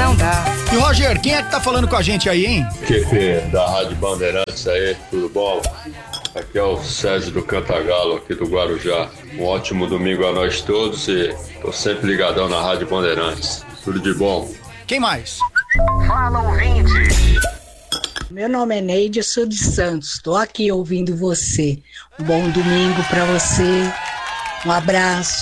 não dá. E Roger, quem é que tá falando com a gente aí, hein? Equipe da Rádio Bandeirantes aí, tudo bom? Aqui é o César do Cantagalo, aqui do Guarujá. Um ótimo domingo a nós todos e tô sempre ligadão na Rádio Bandeirantes. Tudo de bom. Quem mais? Fala, ouvinte. Meu nome é Neide, eu sou de Santos. Estou aqui ouvindo você. Um bom domingo para você. Um abraço.